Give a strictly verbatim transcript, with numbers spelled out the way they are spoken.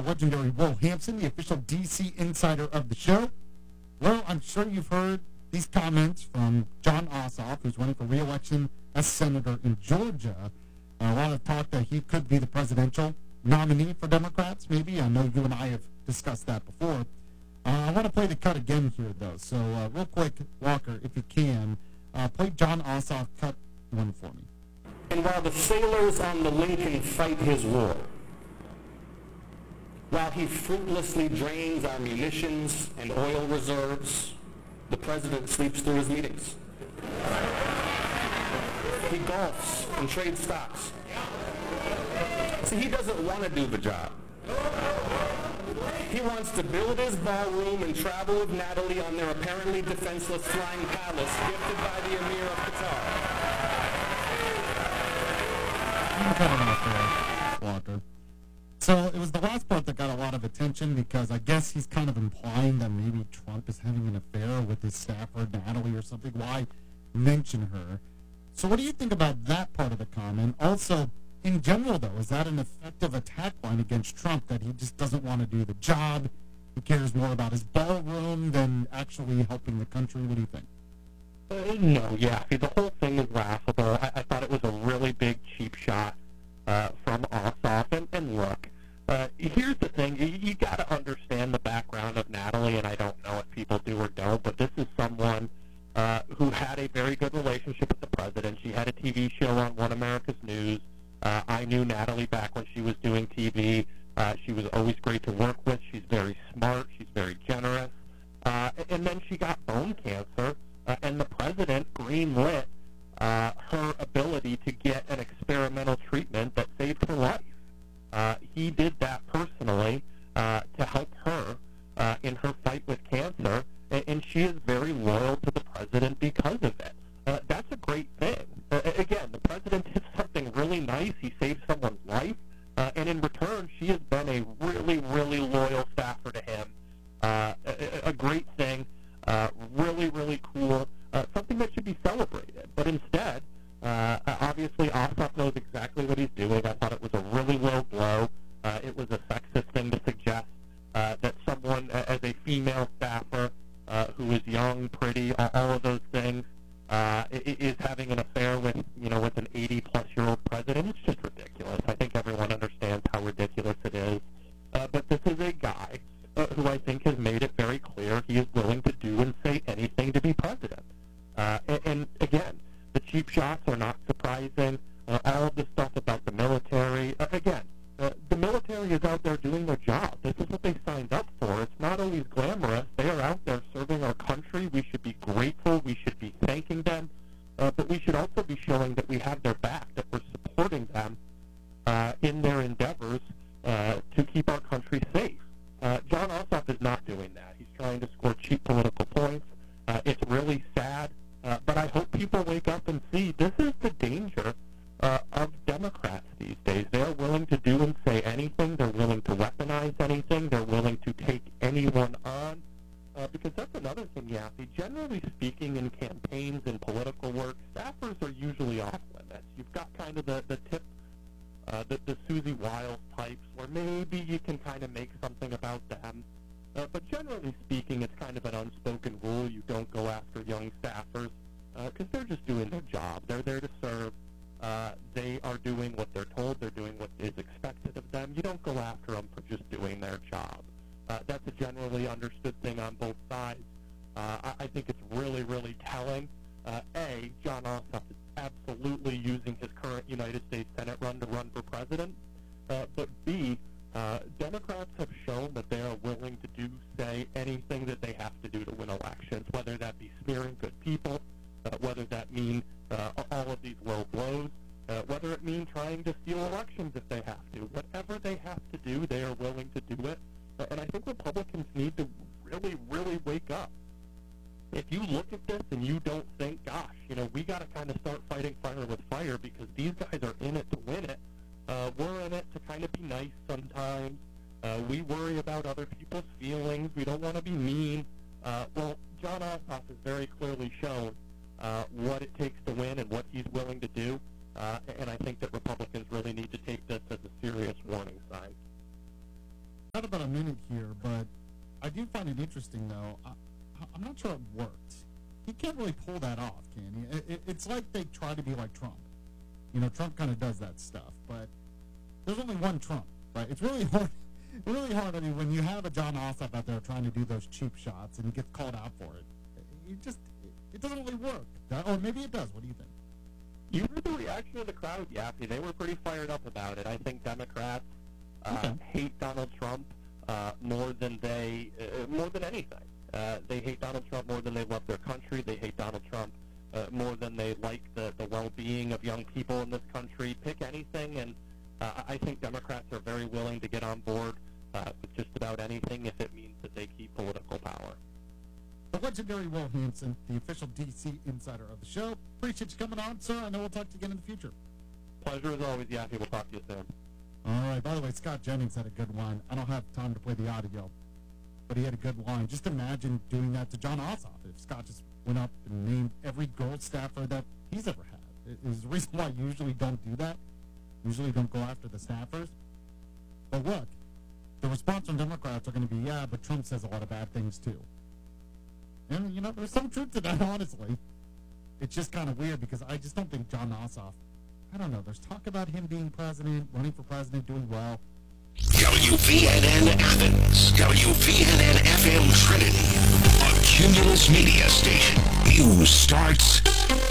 the legendary Will Hampson, the official D C insider of the show. Well, I'm sure you've heard these comments from Jon Ossoff, who's running for re-election as senator in Georgia. Uh, a lot of talk that he could be the presidential nominee for Democrats, maybe. I know you and I have discussed that before. Uh, I want to play the cut again here, though. So, uh, real quick, Walker, if you can, uh, play Jon Ossoff cut one for me. And while the sailors on the Lincoln fight his war, while he fruitlessly drains our munitions and oil reserves, the president sleeps through his meetings. He golfs and trades stocks. See, he doesn't want to do the job. He wants to build his ballroom and travel with Natalie on their apparently defenseless flying palace gifted by the Emir of Qatar. I'm kind of enough there, Walker. So it was the last part that got a lot of attention because I guess he's kind of implying that maybe Trump is having an affair with his staffer, Natalie, or something. Why mention her? So what do you think about that part of the comment? Also, in general, though, is that an effective attack line against Trump, that he just doesn't want to do the job? He cares more about his ballroom than actually helping the country? What do you think? Uh, no, yeah. See, the whole thing is laughable. I, I thought it was a really big, cheap shot uh, from Ossoff. And, and look, uh, here's the thing. You, you got to understand the background of Natalie, and I don't know if people do or don't, but this is someone uh, who had a very good relationship with the president. She had a T V show on One America's News. Uh, I knew Natalie back when she was doing T V. Uh, she was always great to work with. She's very smart. She's very generous. Uh, and then she got bone cancer, uh, and the president greenlit uh, her ability to get an experimental treatment that saved her life. Uh, he did that personally uh, to help her uh, in her fight with cancer, and, and she is very loyal to the president because of it. Uh, that's a great thing. Uh, again, the president did something really nice. He saved someone's life. Uh, and in return, she has been a really, really loyal staffer to him. Uh, a, a great thing. Uh, really, really cool. Uh, something that should be celebrated. But instead, uh, obviously, Ossoff knows exactly what he's doing. I thought it was a really low blow. Uh, it was a sexist thing to suggest uh, that someone, as a female staffer uh, who is young, pretty, all, all of those things, Uh, is having an affair with, you know, with an eighty-plus-year-old president. It's just ridiculous. I think everyone understands how ridiculous it is. Uh, but this is a guy uh, who I think has made it very clear he is willing to do and say anything to be president. Uh, and, and again, the cheap shots are not surprising. Uh, all of the stuff about the military, uh, again, uh, the military is out there doing their job. This is what they signed up for. It's not always glamorous. They are out there serving our country. We should be grateful. We should be thanking them. Uh, but we should also be showing that we have their back, that we're supporting them uh, in their endeavors uh, to keep our country safe. Uh, Jon Ossoff is not doing that. He's trying to score cheap political points. Uh, it's really sad. Uh, but I hope people wake up and see this is the danger uh, of Democrats these days. They're willing to do and say anything. They're willing to weaponize anything. They're willing to take anyone on. Uh, because that's another thing, Yaffe. Generally speaking, in campaigns and political work, staffers are usually off limits. You've got kind of the, the tip, uh, the, the Susie Wiles types, where maybe you can kind of make something about them. Uh, but generally speaking, it's kind of an unspoken rule. You don't go after young staffers because uh, they're just doing their job. They're there to serve. Uh, they are doing what they're told. They're doing what is expected of them. You don't go after them for just doing their job. Uh, that's a generally understood thing on both sides. Uh, I, I think it's really, really telling. Uh, A, Jon Ossoff is absolutely using his current United States Senate run to run for president. Uh, but B, uh, Democrats have shown that they are willing to do, say, anything that they have to do to win elections, whether that be smearing good people, uh, whether that mean uh, all of these low blows, uh, whether it mean trying to steal elections if they have to. Whatever they have to do, they are willing to do it. And I think Republicans need to really, really wake up. If you look at this and you don't think, gosh, you know, we got to kind of start fighting fire with fire because these guys are in it to win it. Uh, we're in it to kind of be nice sometimes. Uh, we worry about other people's feelings. We don't want to be mean. Uh, well, Jon Ossoff has very clearly shown uh, what it takes to win and what he's willing to do. Uh, and I think that Republicans really need to take this as a serious warning sign. got about a minute here, but I do find it interesting, though. I, I'm not sure it worked. He can't really pull that off, can he? It, it, it's like they try to be like Trump. You know, Trump kind of does that stuff, but there's only one Trump, right? It's really hard. Really hard. I mean, when you have a John Ossoff out there trying to do those cheap shots and he gets called out for it, it just it doesn't really work. Or maybe it does. What do you think? You heard the reaction of the crowd, Yappy. They were pretty fired up about it. I think Democrats uh, Okay. hate Donald Trump uh, more than they uh, more than anything. Uh, they hate Donald Trump more than they love their country. They hate Donald Trump uh, more than they like the, the well-being of young people in this country. Pick anything, and uh, I think Democrats are very willing to get on board uh, with just about anything if it means that they keep political power. The legendary Will Hanson, the official D C insider of the show. Appreciate you coming on, sir. I know we'll talk to you again in the future. Pleasure as always, Yappy. We'll talk to you soon. All right. By the way, Scott Jennings had a good line. I don't have time to play the audio, but he had a good line. Just imagine doing that to John Ossoff. If Scott just went up and named every gold staffer that he's ever had. It is the reason why I usually don't do that. Usually don't go after the staffers. But look, the response from Democrats are going to be, yeah, but Trump says a lot of bad things too. And, you know, there's some truth to that, honestly. It's just kind of weird because I just don't think John Ossoff, I don't know, there's talk about him being president, running for president, doing well. W V N N Athens, W V N N F M Trinity, a Cumulus Media Station. News starts